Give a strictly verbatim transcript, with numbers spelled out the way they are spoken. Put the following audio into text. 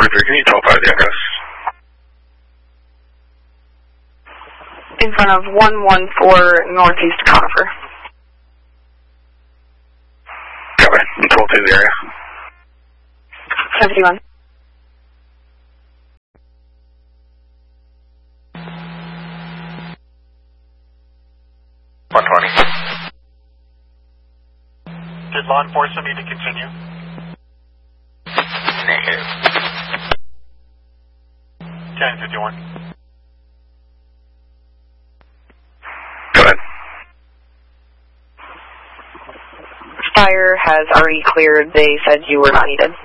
forty-three, can you tell by the address? In front of one one four Northeast Conifer. Copy. I'm told to the area. seventy-one. one twenty. Did law enforcement need to continue? Negative. ten fifty-one. Go ahead. Fire has already cleared. They said you were not needed.